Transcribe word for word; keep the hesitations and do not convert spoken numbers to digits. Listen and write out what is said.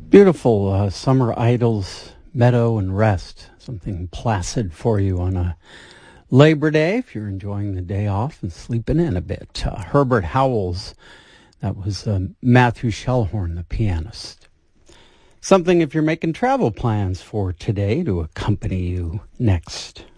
Beautiful uh, Summer Idols, Meadow and Rest. Something placid for you on a Labor Day if you're enjoying the day off and sleeping in a bit. Uh, Herbert Howells, that was uh, Matthew Shellhorn, the pianist. Something if you're making travel plans for today to accompany you next